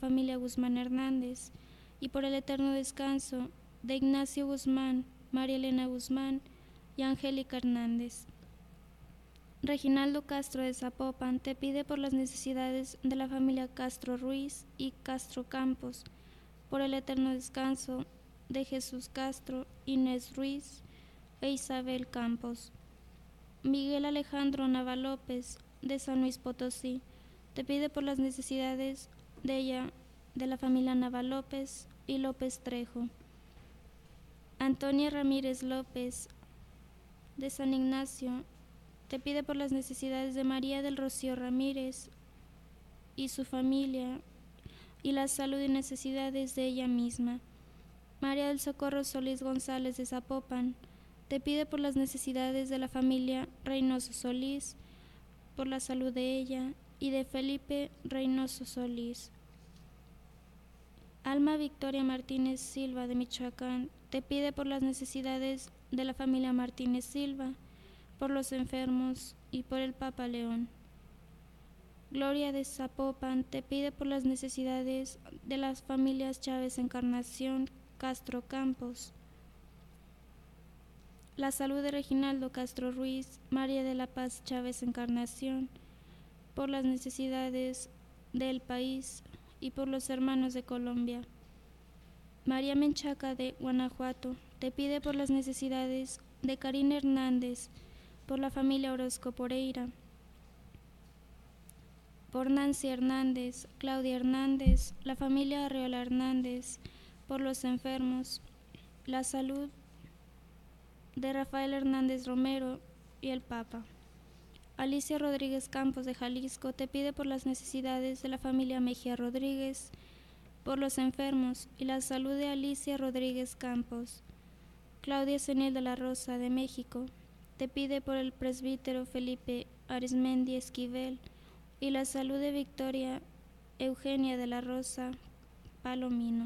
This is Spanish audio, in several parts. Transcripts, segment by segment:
familia Guzmán Hernández, y por el eterno descanso de Ignacio Guzmán, María Elena Guzmán y Angélica Hernández. Reginaldo Castro de Zapopan te pide por las necesidades de la familia Castro Ruiz y Castro Campos, por el eterno descanso de Jesús Castro, Inés Ruiz e Isabel Campos. Miguel Alejandro Nava López de San Luis Potosí te pide por las necesidades de la familia Nava López y López Trejo. Antonia Ramírez López de San Ignacio te pide por las necesidades de María del Rocío Ramírez y su familia y la salud y necesidades de ella misma. María del Socorro Solís González de Zapopan te pide por las necesidades de la familia Reynoso Solís, por la salud de ella y de Felipe Reynoso Solís. Alma Victoria Martínez Silva de Michoacán te pide por las necesidades de la familia Martínez Silva, por los enfermos y por el Papa León. Gloria de Zapopan te pide por las necesidades de las familias Chávez Encarnación, Castro Campos, la salud de Reginaldo Castro Ruiz, María de la Paz Chávez Encarnación, por las necesidades del país y por los hermanos de Colombia. María Menchaca de Guanajuato te pide por las necesidades de Karina Hernández, por la familia Orozco Poreira, por Nancy Hernández, Claudia Hernández, la familia Arreola Hernández, por los enfermos, la salud de Rafael Hernández Romero y el Papa. Alicia Rodríguez Campos de Jalisco te pide por las necesidades de la familia Mejía Rodríguez, por los enfermos y la salud de Alicia Rodríguez Campos. Claudia Senil de la Rosa de México te pide por el presbítero Felipe Arismendi Esquivel y la salud de Victoria Eugenia de la Rosa Palomino.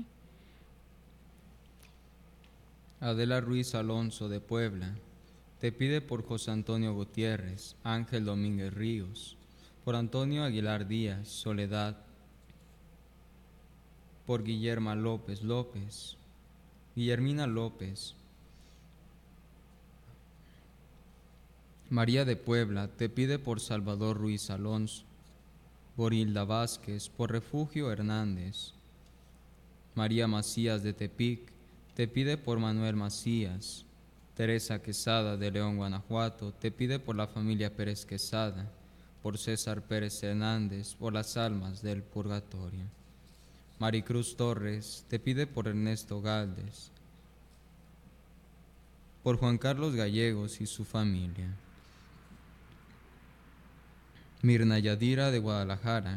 Adela Ruiz Alonso de Puebla te pide por José Antonio Gutiérrez, Ángel Domínguez Ríos, por Antonio Aguilar Díaz, Soledad, por Guillerma López López, Guillermina López. María de Puebla te pide por Salvador Ruiz Alonso, por Hilda Vázquez, por Refugio Hernández. María Macías de Tepic te pide por Manuel Macías. Teresa Quesada de León, Guanajuato te pide por la familia Pérez Quesada, por César Pérez Hernández, por las almas del purgatorio. Maricruz Torres te pide por Ernesto Galdes, por Juan Carlos Gallegos y su familia. Mirna Yadira de Guadalajara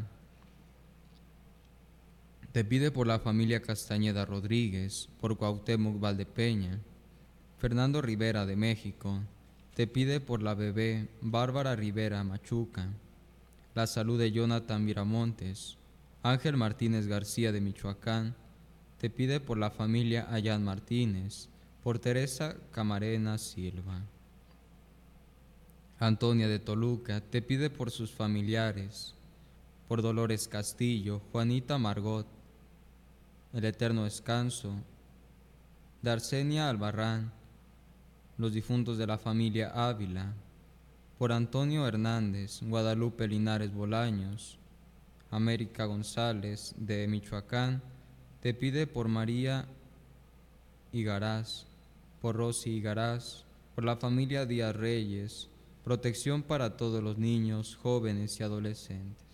te pide por la familia Castañeda Rodríguez, por Cuauhtémoc Valdepeña. Fernando Rivera de México te pide por la bebé Bárbara Rivera Machuca, la salud de Jonathan Miramontes. Ángel Martínez García de Michoacán te pide por la familia Ayán Martínez, por Teresa Camarena Silva. Antonia de Toluca te pide por sus familiares, por Dolores Castillo, Juanita Margot, el eterno descanso de Arsenia Albarrán, los difuntos de la familia Ávila, por Antonio Hernández, Guadalupe Linares Bolaños. América González de Michoacán te pide por María Higaraz, por Rosy Higaraz, por la familia Díaz Reyes, protección para todos los niños, jóvenes y adolescentes.